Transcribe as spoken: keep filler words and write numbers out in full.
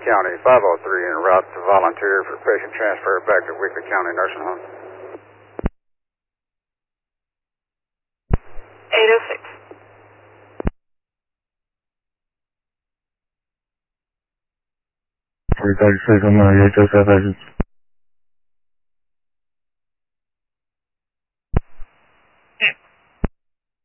County, five oh three en route to volunteer for patient transfer back to Weakley County Nursing Home. eight oh six. three thirty-six, I'm not eight oh seven patients.